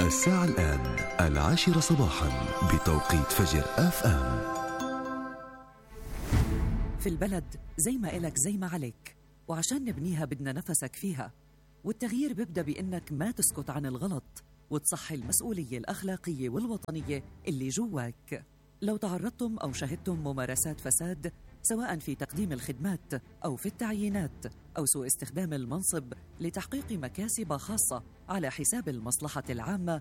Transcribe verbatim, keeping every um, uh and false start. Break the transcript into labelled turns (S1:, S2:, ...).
S1: الساعة الآن العاشرة صباحا بتوقيت فجر اف ام.
S2: في البلد زي ما إلك زي ما عليك، وعشان نبنيها بدنا نفسك فيها، والتغيير بيبدأ بإنك ما تسكت عن الغلط وتصحي المسؤولية الأخلاقية والوطنية اللي جواك. لو تعرضتم أو شهدتم ممارسات فساد سواء في تقديم الخدمات أو في التعيينات أو سوء استخدام المنصب لتحقيق مكاسب خاصة على حساب المصلحة العامة،